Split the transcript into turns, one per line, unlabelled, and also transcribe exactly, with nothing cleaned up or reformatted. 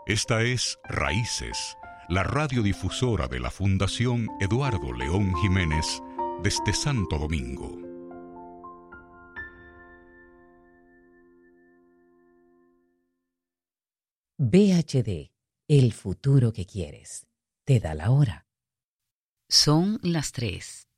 Esta es Raíces, la radiodifusora de la Fundación Eduardo León Jiménez desde Santo Domingo.
V H D, el futuro que quieres. Te da la hora.
Son las tres.